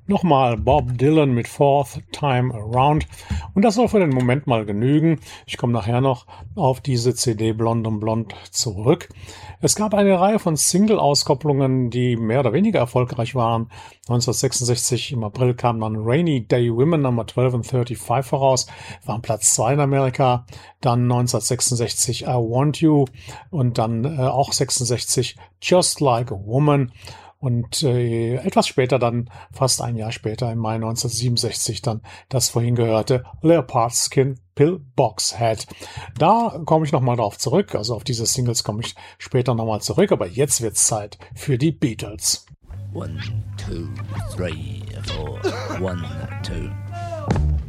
Nochmal Bob Dylan mit Fourth Time Around. Und das soll für den Moment mal genügen. Ich komme nachher noch auf diese CD Blond und Blond zurück. Es gab eine Reihe von Single-Auskopplungen, die mehr oder weniger erfolgreich waren. 1966 im April kam dann Rainy Day Women Number 12 and 35 heraus, war Platz 2 in Amerika. Dann 1966 I Want You und dann auch 66 Just Like a Woman. Und etwas später dann, fast ein Jahr später, im Mai 1967, dann das vorhin gehörte Leopard Skin Pillbox Head. Da komme ich nochmal drauf zurück, also auf diese Singles komme ich später nochmal zurück, aber jetzt wird's Zeit für die Beatles. 1, 2, 3, 4, 1, 2.